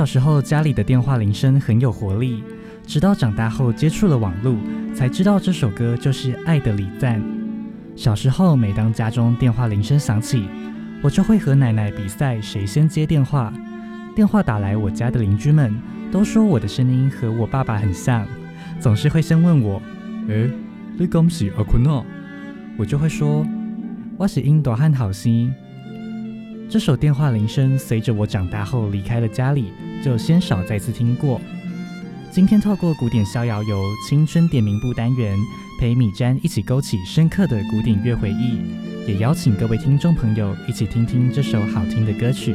时候家里的电话铃声很有活力，直到长大后接触了网络，才知道这首歌就是《爱的礼赞》。小时候每当家中电话铃声响起，我就会和奶奶比赛谁先接电话。电话打来我家的邻居们都说我的声音和我爸爸很像，总是会先问我：你敢是阿坤啊？我就会说：我是因大汉好心。这首电话铃声随着我长大后离开了家里，就鲜少再次听过。今天透过古典逍遥游青春点名部单元，陪米詹一起勾起深刻的古典乐回忆，也邀请各位听众朋友一起听听这首好听的歌曲。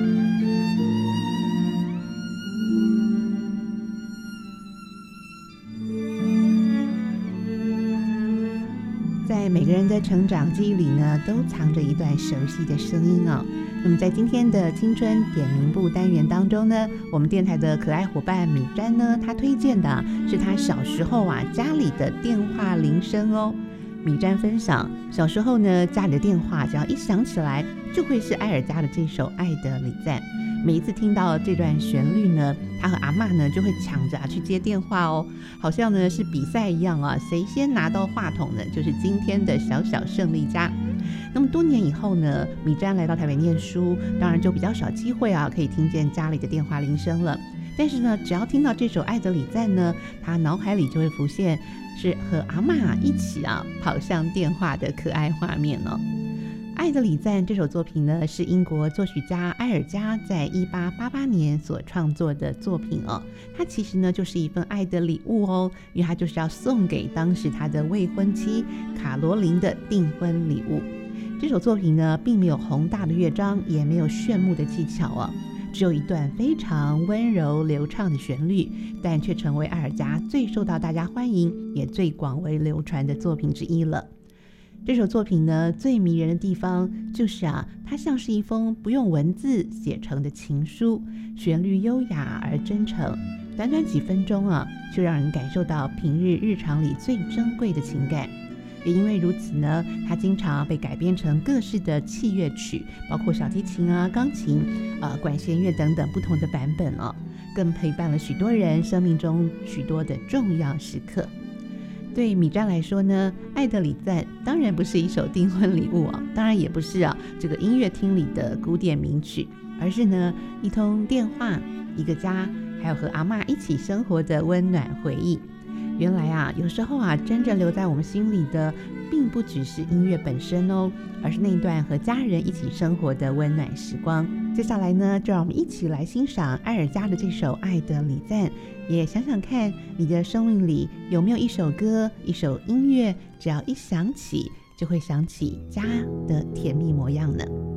在每个人的成长记忆里呢，都藏着一段熟悉的声音哦。那么在今天的青春点名部单元当中呢，我们电台的可爱伙伴米詹呢，他推荐的是他小时候家里的电话铃声哦。米詹分享，小时候呢，家里的电话只要一响起来，就会是艾尔加的这首《爱的礼赞》。每一次听到这段旋律呢，他和阿嬷呢就会抢着去接电话哦，好像呢是比赛一样谁先拿到话筒呢，就是今天的小小胜利家。那么多年以后呢，米詹来到台北念书，当然就比较少机会可以听见家里的电话铃声了。但是呢，只要听到这首《爱的礼赞》呢，他脑海里就会浮现是和阿嬷一起跑向电话的可爱画面哦。《爱的礼赞》这首作品呢，是英国作曲家埃尔加在1888年所创作的作品哦。它其实呢就是一份爱的礼物哦，因为它就是要送给当时他的未婚妻卡罗琳的订婚礼物。这首作品呢，并没有宏大的乐章，也没有炫目的技巧哦，只有一段非常温柔流畅的旋律，但却成为埃尔加最受到大家欢迎，也最广为流传的作品之一了。这首作品呢，最迷人的地方就是它像是一封不用文字写成的情书，旋律优雅而真诚，短短几分钟就让人感受到平日常里最珍贵的情感。也因为如此呢，它经常被改编成各式的器乐曲，包括小提琴钢琴管弦乐等等不同的版本更陪伴了许多人生命中许多的重要时刻。对米詹来说呢，《爱的礼赞》当然不是一首订婚礼物当然也不是这个音乐厅里的古典名曲，而是呢一通电话、一个家，还有和阿嬷一起生活的温暖回忆。原来有时候真正留在我们心里的，并不只是音乐本身哦，而是那段和家人一起生活的温暖时光。接下来呢，就让我们一起来欣赏埃尔加的这首《爱的礼赞》，也想想看你的生命里有没有一首歌、一首音乐，只要一响起，就会想起家的甜蜜模样呢？